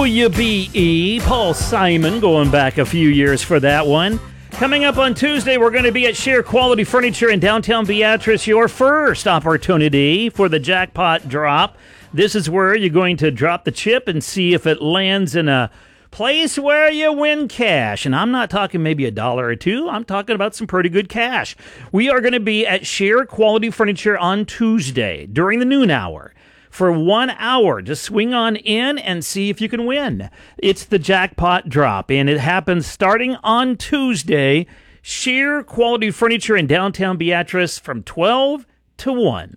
WBE, Paul Simon going back a few years for that one. Coming up on Tuesday, we're going to be at Sheer Quality Furniture in downtown Beatrice, your first opportunity for the jackpot drop. This is where you're going to drop the chip and see if it lands in a place where you win cash. And I'm not talking maybe $1 or $2. I'm talking about some pretty good cash. We are going to be at Sheer Quality Furniture on Tuesday during the noon hour. For 1 hour, just swing on in and see if you can win. It's the jackpot drop, and it happens starting on Tuesday. Sheer Quality Furniture in downtown Beatrice from 12 to 1.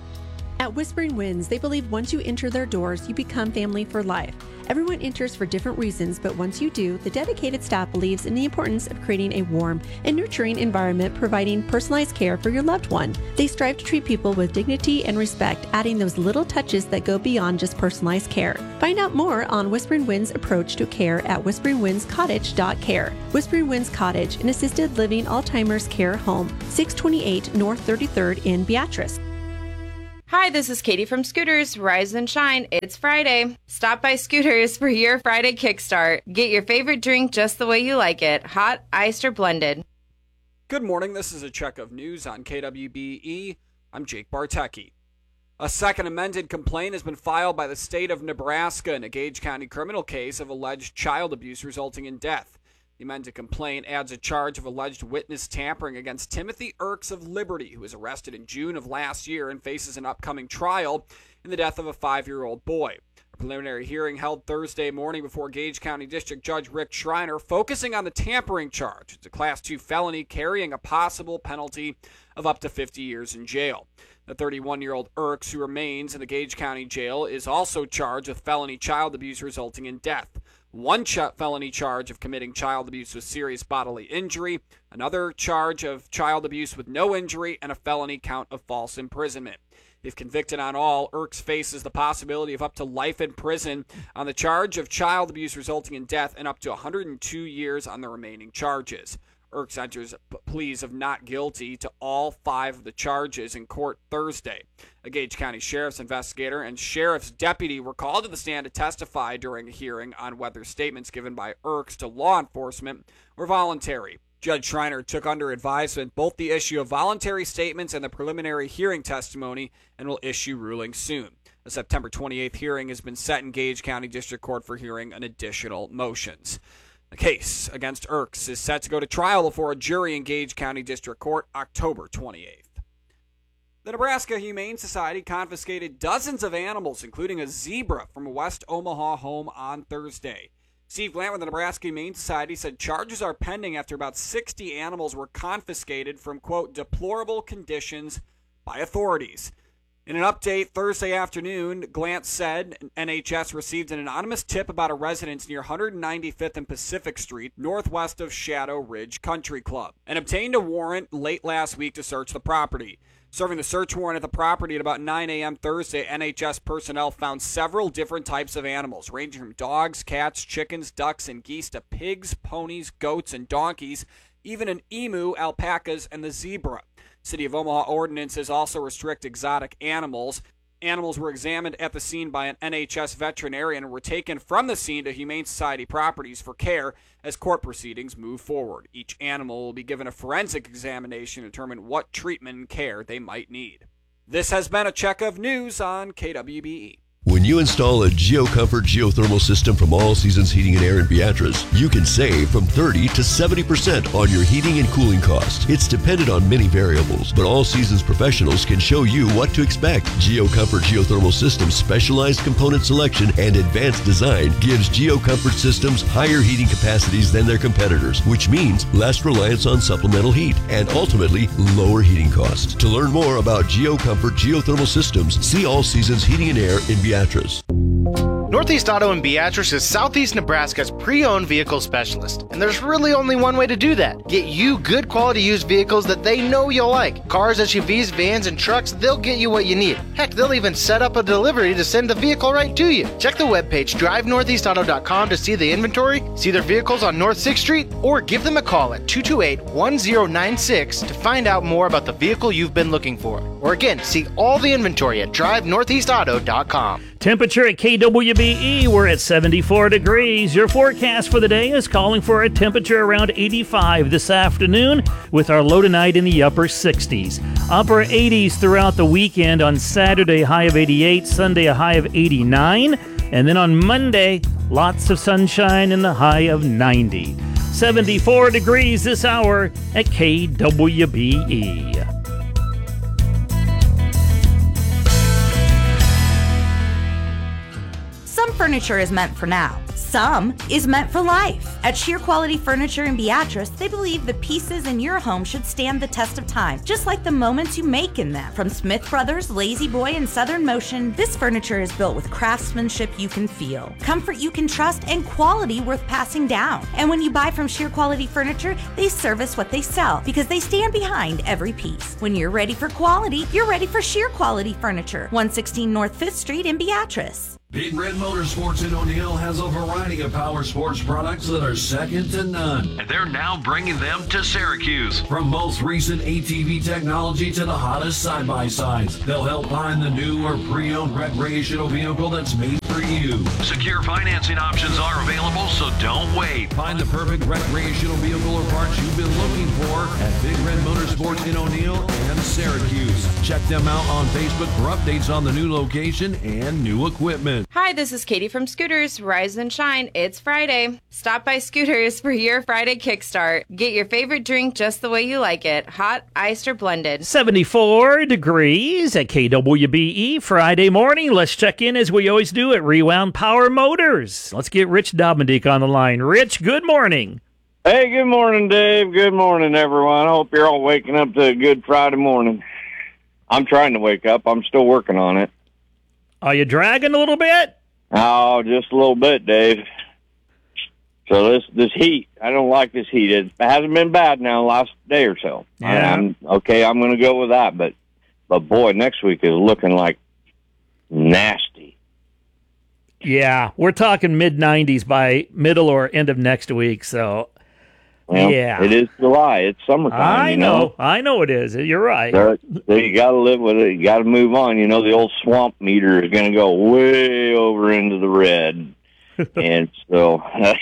At Whispering Winds, they believe once you enter their doors, you become family for life. Everyone enters for different reasons, but once you do, the dedicated staff believes in the importance of creating a warm and nurturing environment, providing personalized care for your loved one. They strive to treat people with dignity and respect, adding those little touches that go beyond just personalized care. Find out more on Whispering Winds' approach to care at whisperingwindscottage.care. Whispering Winds Cottage, an assisted living Alzheimer's care home, 628 North 33rd in Beatrice. Hi, this is Katie from Scooters. Rise and shine. It's Friday. Stop by Scooters for your Friday kickstart. Get your favorite drink just the way you like it. Hot, iced, or blended. Good morning. This is a check of news on KWBE. I'm Jake Bartecki. A second amended complaint has been filed by the state of Nebraska in a Gage County criminal case of alleged child abuse resulting in death. The amended complaint adds a charge of alleged witness tampering against Timothy Irks of Liberty, who was arrested in June of last year and faces an upcoming trial in the death of a 5-year-old boy. A preliminary hearing held Thursday morning before Gage County District Judge Rick Schreiner, focusing on the tampering charge. It's a Class 2 felony carrying a possible penalty of up to 50 years in jail. The 31-year-old Irks, who remains in the Gage County Jail, is also charged with felony child abuse resulting in death. One felony charge of committing child abuse with serious bodily injury, another charge of child abuse with no injury, and a felony count of false imprisonment. If convicted on all, Irks faces the possibility of up to life in prison on the charge of child abuse resulting in death and up to 102 years on the remaining charges. Irks enters pleas of not guilty to all 5 of the charges in court Thursday. A Gage County Sheriff's investigator and Sheriff's deputy were called to the stand to testify during a hearing on whether statements given by Irks to law enforcement were voluntary. Judge Schreiner took under advisement both the issue of voluntary statements and the preliminary hearing testimony and will issue ruling soon. A September 28th hearing has been set in Gage County District Court for hearing on additional motions. The case against Irks is set to go to trial before a jury in Gage County District Court October 28th. The Nebraska Humane Society confiscated dozens of animals, including a zebra, from a West Omaha home on Thursday. Steve Glant with the Nebraska Humane Society said charges are pending after about 60 animals were confiscated from, quote, deplorable conditions by authorities. In an update Thursday afternoon, Glant said NHS received an anonymous tip about a residence near 195th and Pacific Street, northwest of Shadow Ridge Country Club, and obtained a warrant late last week to search the property. Serving the search warrant at the property at about 9 a.m. Thursday, NHS personnel found several different types of animals, ranging from dogs, cats, chickens, ducks, and geese to pigs, ponies, goats, and donkeys, even an emu, alpacas, and the zebra. City of Omaha ordinances also restrict exotic animals. Animals were examined at the scene by an NHS veterinarian and were taken from the scene to Humane Society properties for care as court proceedings move forward. Each animal will be given a forensic examination to determine what treatment and care they might need. This has been a check of news on KWBE. When you install a GeoComfort geothermal system from All Seasons Heating and Air in Beatrice, you can save from 30 to 70% on your heating and cooling costs. It's dependent on many variables, but All Seasons professionals can show you what to expect. GeoComfort geothermal systems' specialized component selection and advanced design gives GeoComfort systems higher heating capacities than their competitors, which means less reliance on supplemental heat and ultimately lower heating costs. To learn more about GeoComfort geothermal systems, see All Seasons Heating and Air in Beatrice. Northeast Auto in Beatrice is Southeast Nebraska's pre-owned vehicle specialist, and there's really only one way to do that. Get you good quality used vehicles that they know you'll like. Cars, SUVs, vans, and trucks, they'll get you what you need. Heck, they'll even set up a delivery to send the vehicle right to you. Check the webpage drivenortheastauto.com to see the inventory, see their vehicles on North 6th Street, or give them a call at 228-1096 to find out more about the vehicle you've been looking for. Or again, see all the inventory at drivenortheastauto.com. Temperature at KWBE, we're at 74 degrees. Your forecast for the day is calling for a temperature around 85 this afternoon, with our low tonight in the upper 60s. Upper 80s throughout the weekend. On Saturday, high of 88, Sunday, a high of 89. And then on Monday, lots of sunshine and the high of 90. 74 degrees this hour at KWBE. Some furniture is meant for now. Some is meant for life. At Sheer Quality Furniture in Beatrice, they believe the pieces in your home should stand the test of time, just like the moments you make in them. From Smith Brothers, Lazy Boy, and Southern Motion, this furniture is built with craftsmanship you can feel, comfort you can trust, and quality worth passing down. And when you buy from Sheer Quality Furniture, they service what they sell because they stand behind every piece. When you're ready for quality, you're ready for Sheer Quality Furniture, 116 North 5th Street in Beatrice. Big Red Motorsports in O'Neill has a variety of power sports products that are second to none. And they're now bringing them to Syracuse. From most recent ATV technology to the hottest side-by-sides, they'll help find the new or pre-owned recreational vehicle that's made for you. Secure financing options are available, so don't wait. Find the perfect recreational vehicle or parts you've been looking for at Big Red Motorsports in O'Neill and Syracuse. Check them out on Facebook for updates on the new location and new equipment. Hi, this is Katie from Scooters. Rise and shine. It's Friday. Stop by Scooters for your Friday kickstart. Get your favorite drink just the way you like it. Hot, iced, or blended. 74 degrees at KWBE Friday morning. Let's check in as we always do at Rewound Power Motors. Let's get Rich Dominique on the line. Rich, good morning. Hey, good morning, Dave. Good morning, everyone. I hope you're all waking up to a good Friday morning. I'm trying to wake up. I'm still working on it. Are you dragging a little bit? Oh, just a little bit, Dave. So this heat, I don't like this heat. It hasn't been bad now the last day or so. Yeah. I'm going to go with that. But boy, next week is looking like nasty. Yeah, we're talking mid-90s by middle or end of next week. So, Well, yeah. It is July. It's summertime. I know it is. You're right. So you got to live with it. You got to move on. You know, the old swamp meter is going to go way over into the red. And so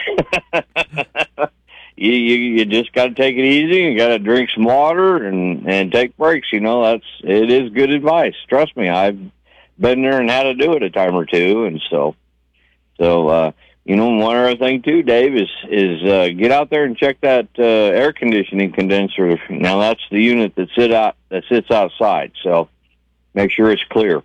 you just got to take it easy. You got to drink some water and take breaks. You know, it is good advice. Trust me, I've been there and had to do it a time or two. And so you know, one other thing too, Dave, is get out there and check that air conditioning condenser. Now that's the unit that sits outside. So make sure it's clear.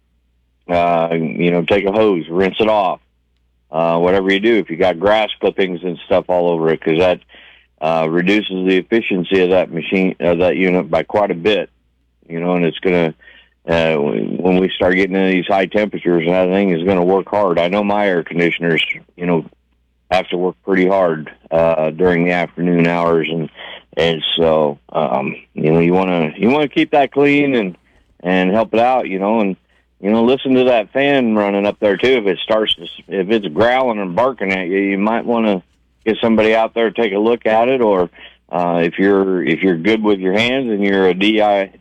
You know, take a hose, rinse it off. Whatever you do, if you got grass clippings and stuff all over it, because that reduces the efficiency of that machine, that unit by quite a bit. You know, and it's gonna. When we start getting into these high temperatures, that thing is going to work hard. I know my air conditioners, you know, have to work pretty hard during the afternoon hours, and so you know, you want to keep that clean and help it out, you know, and you know, listen to that fan running up there too. If it's growling and barking at you, you might want to get somebody out there to take a look at it, or if you're good with your hands and you're a DIY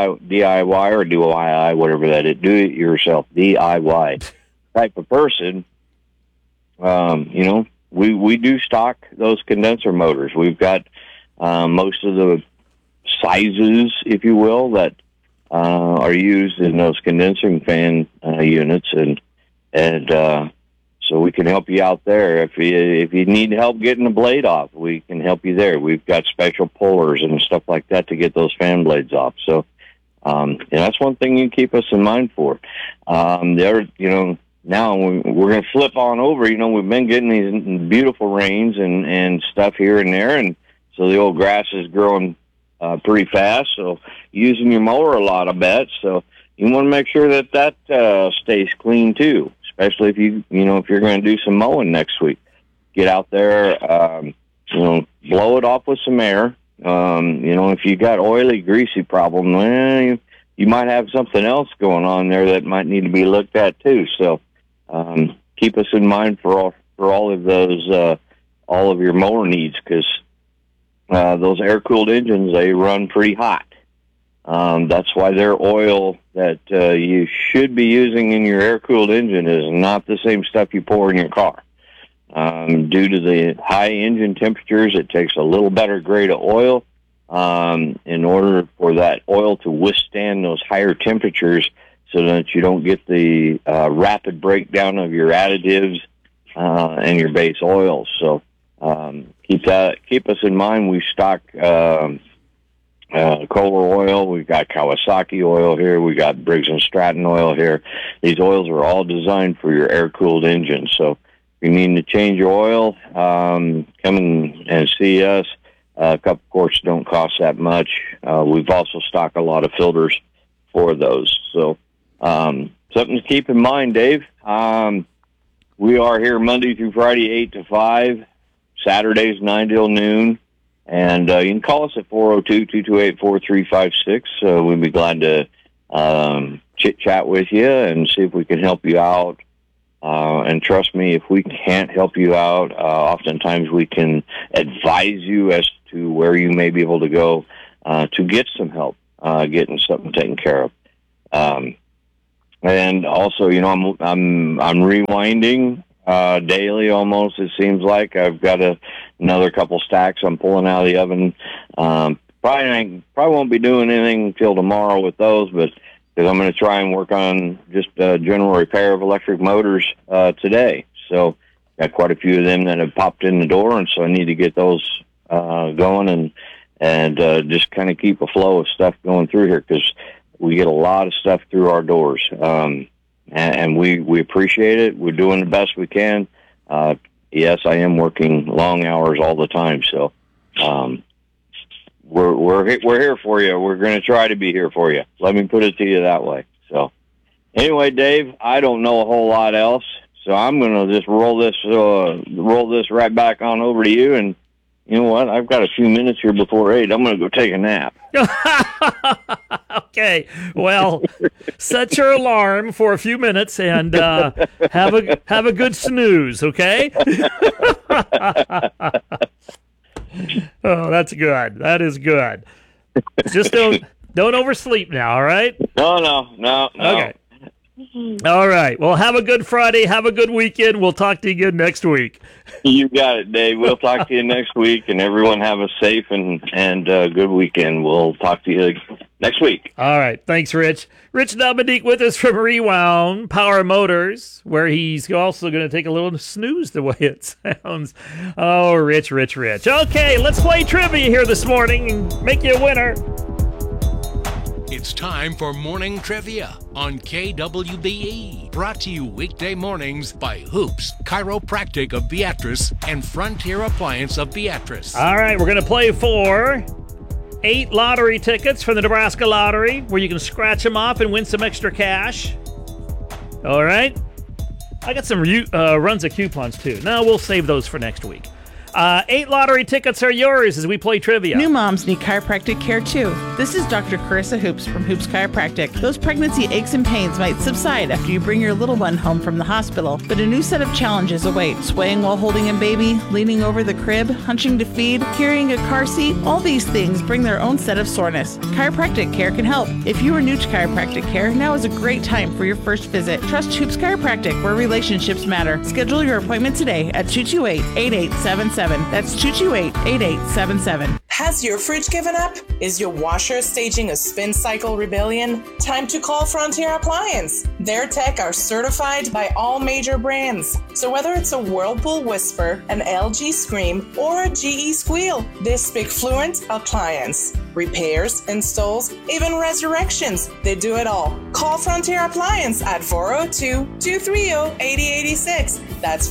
or DIY, whatever that is, do it yourself, DIY type of person, you know, we do stock those condenser motors. We've got most of the sizes, if you will, that are used in those condensing fan units, and so we can help you out there. If you need help getting the blade off, we can help you there. We've got special pullers and stuff like that to get those fan blades off. So, and that's one thing you keep us in mind for. There, you know, now we're going to flip on over. You know, we've been getting these beautiful rains and stuff here and there, and so the old grass is growing pretty fast. So using your mower a lot, I bet. So you want to make sure that stays clean too. Especially if if you're going to do some mowing next week, get out there, you know, blow it off with some air. You know, if you got oily, greasy problem, well, you might have something else going on there that might need to be looked at too. So, keep us in mind for all of those, all of your mower needs, because those air-cooled engines, they run pretty hot. That's why their oil that you should be using in your air-cooled engine is not the same stuff you pour in your car. Due to the high engine temperatures, it takes a little better grade of oil in order for that oil to withstand those higher temperatures so that you don't get the rapid breakdown of your additives and your base oils. So keep us in mind. We stock Kohler oil. We've got Kawasaki oil here. We got Briggs & Stratton oil here. These oils are all designed for your air-cooled engine. So if you need to change your oil, come and see us. A couple quarts don't cost that much. We've also stocked a lot of filters for those. So something to keep in mind, Dave. We are here Monday through Friday, 8 to 5, Saturdays, 9 till noon. And you can call us at 402-228-4356. We'd be glad to chit-chat with you and see if we can help you out. And trust me, if we can't help you out, oftentimes we can advise you as to where you may be able to go to get some help getting something taken care of. And also, you know, I'm rewinding daily almost. It seems like I've got another couple stacks I'm pulling out of the oven. Probably won't be doing anything until tomorrow with those, but because I'm going to try and work on just general repair of electric motors today. So got quite a few of them that have popped in the door, and so I need to get those going and just kind of keep a flow of stuff going through here because we get a lot of stuff through our doors. And we appreciate it. We're doing the best we can. Yes, I am working long hours all the time, so we're here for you. We're going to try to be here for you. Let me put it to you that way. So anyway, Dave, I don't know a whole lot else, so I'm going to just roll this right back on over to you. And you know what? I've got a few minutes here before 8. I'm going to go take a nap. Okay. Well, set your alarm for a few minutes and have a good snooze, okay? Oh, that's good. That is good. Just don't oversleep now, all right? No. Okay. All right. Well, have a good Friday. Have a good weekend. We'll talk to you again next week. You got it, Dave. We'll talk to you next week, and everyone have a safe and good weekend. We'll talk to you next week. All right. Thanks, Rich. Rich Dominique with us from Rewound Power Motors, where he's also going to take a little snooze the way it sounds. Oh, Rich. Okay, let's play trivia here this morning and make you a winner. It's time for Morning Trivia on KWBE. Brought to you weekday mornings by Hoops Chiropractic of Beatrice and Frontier Appliance of Beatrice. All right, we're going to play for 8 lottery tickets from the Nebraska Lottery, where you can scratch them off and win some extra cash. All right. I got some runs of coupons, too. No, we'll save those for next week. 8 lottery tickets are yours as we play trivia. New moms need chiropractic care too. This is Dr. Carissa Hoops from Hoops Chiropractic. Those pregnancy aches and pains might subside after you bring your little one home from the hospital, but a new set of challenges await. Swaying while holding a baby, leaning over the crib, hunching to feed, carrying a car seat, all these things bring their own set of soreness. Chiropractic care can help. If you are new to chiropractic care, now is a great time for your first visit. Trust Hoops Chiropractic, where relationships matter. Schedule your appointment today at 228-8877. That's 228-8877. Has your fridge given up? Is your washer staging a spin cycle rebellion? Time to call Frontier Appliance. Their tech are certified by all major brands. So whether it's a Whirlpool Whisper, an LG Scream, or a GE Squeal, this big fluent appliance repairs, installs, even resurrections. They do it all. Call Frontier Appliance at 402-230-8086. That's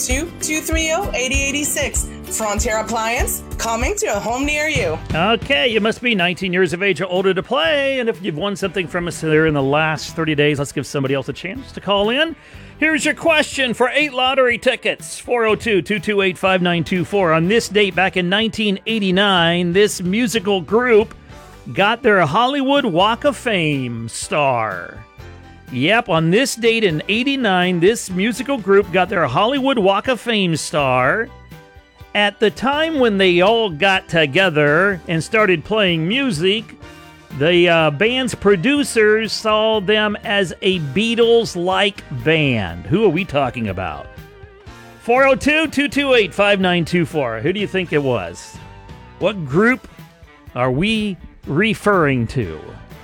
402-230-8086. Frontier Appliance, coming to a home near you. Okay, you must be 19 years of age or older to play, and if you've won something from us here in the last 30 days, let's give somebody else a chance to call in. Here's your question for 8 lottery tickets, 402-228-5924. On this date back in 1989, this musical group got their Hollywood Walk of Fame star. Yep, on this date in 89, this musical group got their Hollywood Walk of Fame star. At the time when they all got together and started playing music, The band's producers saw them as a Beatles-like band. Who are we talking about? 402-228-5924. Who do you think it was? What group are we referring to?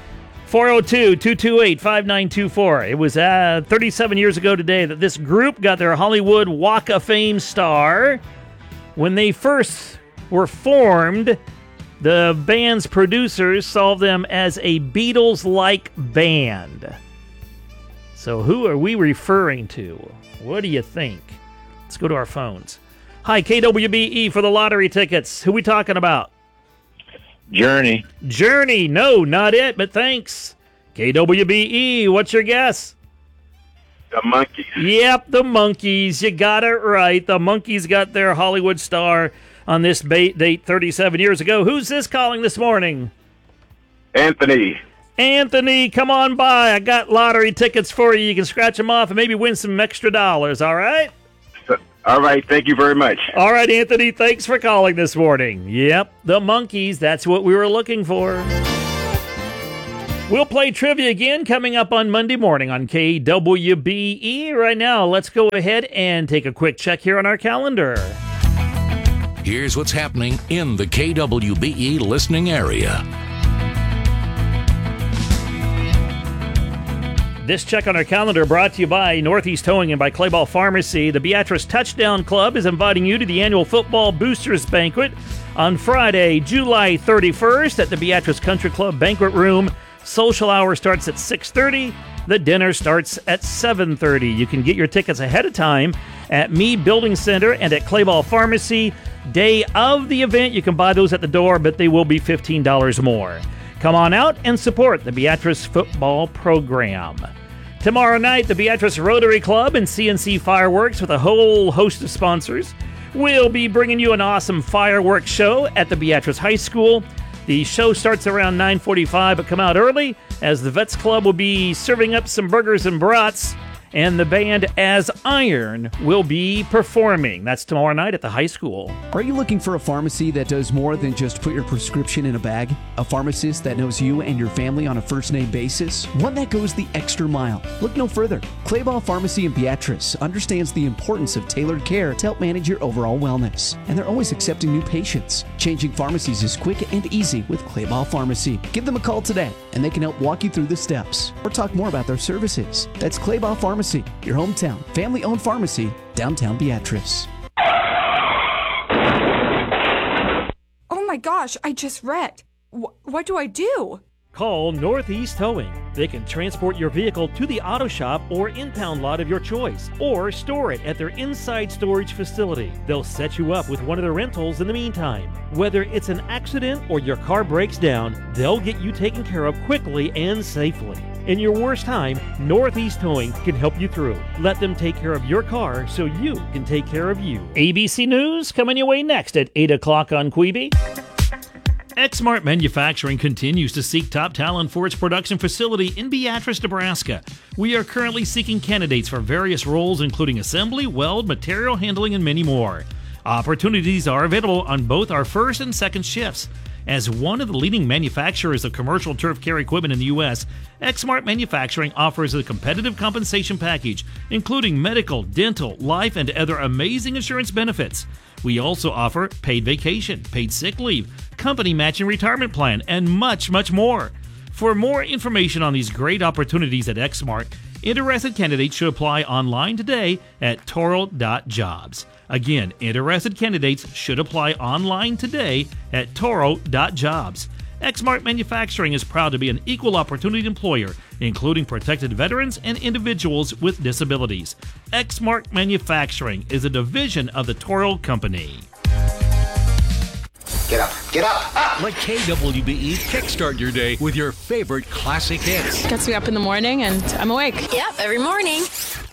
402-228-5924. It was 37 years ago today that this group got their Hollywood Walk of Fame star. When they first were formed, the band's producers saw them as a Beatles-like band. So who are we referring to? What do you think? Let's go to our phones. Hi, KWBE for the lottery tickets. Who we talking about? Journey. Journey. No, not it, but thanks. KWBE, what's your guess? The Monkees. Yep, the Monkees. You got it right. The Monkees got their Hollywood star on this date 37 years ago. Who's this calling this morning? Anthony. Anthony, come on by. I got lottery tickets for you. You can scratch them off and maybe win some extra dollars, all right? All right, thank you very much. All right, Anthony, thanks for calling this morning. Yep, the Monkees, that's what we were looking for. We'll play trivia again coming up on Monday morning on KWBE. Right now, let's go ahead and take a quick check here on our calendar. Here's what's happening in the KWBE listening area. This check on our calendar brought to you by Northeast Towing and by Clayball Pharmacy. The Beatrice Touchdown Club is inviting you to the annual Football Boosters Banquet on Friday, July 31st at the Beatrice Country Club Banquet Room. Social hour starts at 6:30. The dinner starts at 7:30. You can get your tickets ahead of time at Me Building Center and at Clayball Pharmacy. Day of the event, you can buy those at the door, but they will be $15 more. Come on out and support the Beatrice football program. Tomorrow night, the Beatrice Rotary Club and CNC Fireworks with a whole host of sponsors will be bringing you an awesome fireworks show at the Beatrice High School. The show starts around 9:45, but come out early as the Vets Club will be serving up some burgers and brats, and the band As Iron will be performing. That's tomorrow night at the high school. Are you looking for a pharmacy that does more than just put your prescription in a bag? A pharmacist that knows you and your family on a first-name basis? One that goes the extra mile? Look no further. Clayball Pharmacy in Beatrice understands the importance of tailored care to help manage your overall wellness. And they're always accepting new patients. Changing pharmacies is quick and easy with Clayball Pharmacy. Give them a call today, and they can help walk you through the steps or talk more about their services. That's Clayball Pharmacy, your hometown, family-owned pharmacy, downtown Beatrice. Oh my gosh, I just wrecked. What do I do? Call Northeast Towing. They can transport your vehicle to the auto shop or impound lot of your choice, or store it at their inside storage facility. They'll set you up with one of their rentals in the meantime. Whether it's an accident or your car breaks down, they'll get you taken care of quickly and safely. In your worst time, Northeast Towing can help you through. Let them take care of your car so you can take care of you. ABC News coming your way next at 8 o'clock on Queeby. Exmart Manufacturing continues to seek top talent for its production facility in Beatrice, Nebraska. We are currently seeking candidates for various roles including assembly, weld, material handling, and many more. Opportunities are available on both our first and second shifts. As one of the leading manufacturers of commercial turf care equipment in the U.S., Exmart Manufacturing offers a competitive compensation package, including medical, dental, life, and other amazing insurance benefits. We also offer paid vacation, paid sick leave, company matching retirement plan, and much, much more. For more information on these great opportunities at Exmart, interested candidates should apply online today at toro.jobs. Again, interested candidates should apply online today at toro.jobs. Exmart Manufacturing is proud to be an equal opportunity employer, including protected veterans and individuals with disabilities. Exmart Manufacturing is a division of the Toro Company. Get up, get up, up! Let KWBE kickstart your day with your favorite classic hits. Gets me up in the morning and I'm awake. Yep, every morning.